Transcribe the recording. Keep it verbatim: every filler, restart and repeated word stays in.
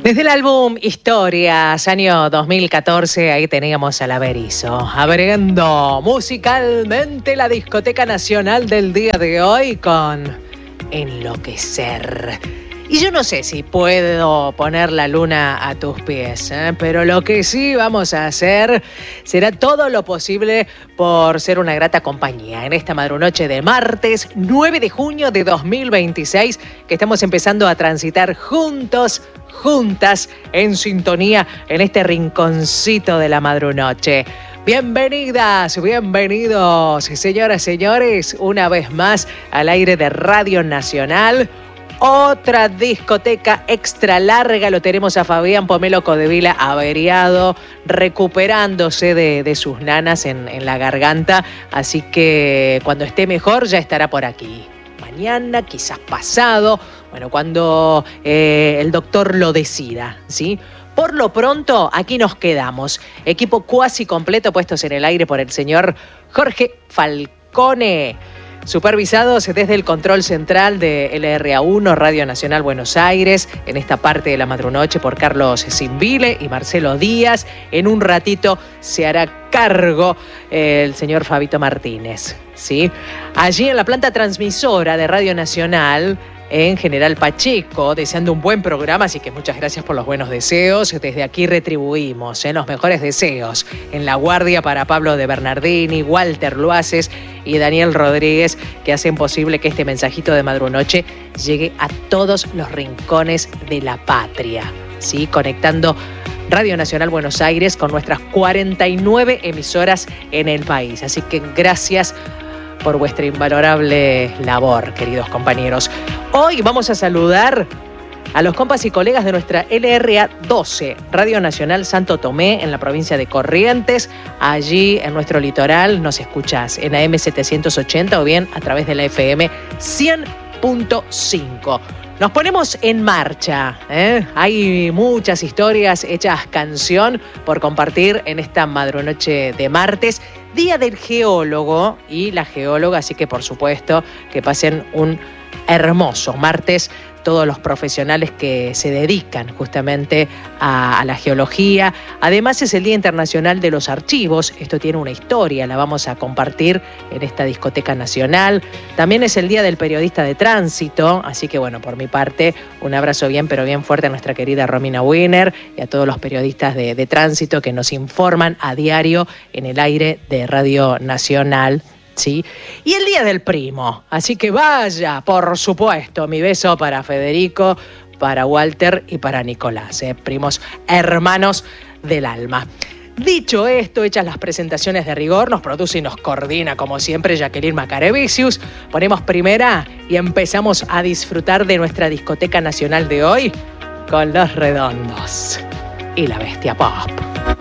Desde el álbum Historias, año dos mil catorce, ahí teníamos a La Berizo, abriendo musicalmente la Discoteca Nacional del día de hoy con Enloquecer. Y yo no sé si puedo poner la luna a tus pies, ¿eh? Pero lo que sí vamos a hacer será todo lo posible por ser una grata compañía en esta madrunoche de martes nueve de junio de dos mil veintiséis, que estamos empezando a transitar juntos, juntas, en sintonía en este rinconcito de la madrunoche. Bienvenidas, bienvenidos, señoras, señores, una vez más al aire de Radio Nacional. Otra discoteca extra larga, lo tenemos a Fabián Pomelo Codevila averiado, recuperándose de, de sus nanas en, en la garganta, así que cuando esté mejor ya estará por aquí. Mañana, quizás pasado, bueno, cuando eh, el doctor lo decida, ¿sí? Por lo pronto, aquí nos quedamos. Equipo cuasi completo puestos en el aire por el señor Jorge Falcone. Supervisados desde el control central de L R A uno, Radio Nacional Buenos Aires, en esta parte de la madrunoche por Carlos Simbile y Marcelo Díaz. En un ratito se hará cargo el señor Fabito Martínez, ¿sí? Allí en la planta transmisora de Radio Nacional, en General Pacheco, deseando un buen programa, así que muchas gracias por los buenos deseos. Desde aquí retribuimos ¿eh? los mejores deseos en la guardia para Pablo de Bernardini, Walter Luaces y Daniel Rodríguez, que hacen posible que este mensajito de madrunoche llegue a todos los rincones de la patria, ¿sí? Conectando Radio Nacional Buenos Aires con nuestras cuarenta y nueve emisoras en el país. Así que gracias por vuestra invalorable labor, queridos compañeros. Hoy vamos a saludar a los compas y colegas de nuestra L R A doce, Radio Nacional Santo Tomé, en la provincia de Corrientes. Allí, en nuestro litoral, nos escuchás en A M setecientos ochenta o bien a través de la F M cien punto cinco. Nos ponemos en marcha, ¿eh? Hay muchas historias hechas canción por compartir en esta madrunoche de martes, Día del Geólogo y la Geóloga, así que por supuesto que pasen un hermoso martes todos los profesionales que se dedican justamente a, a la geología. Además es el Día Internacional de los Archivos, esto tiene una historia, la vamos a compartir en esta discoteca nacional. También es el Día del Periodista de Tránsito, así que bueno, por mi parte, un abrazo bien pero bien fuerte a nuestra querida Romina Wiener y a todos los periodistas de, de tránsito que nos informan a diario en el aire de Radio Nacional. ¿Sí? Y el Día del Primo, así que vaya, por supuesto, mi beso para Federico, para Walter y para Nicolás, ¿eh? Primos hermanos del alma. Dicho esto, hechas las presentaciones de rigor, nos produce y nos coordina, como siempre, Jacqueline Macarevicius. Ponemos primera y empezamos a disfrutar de nuestra discoteca nacional de hoy con Los Redondos y la Bestia Pop.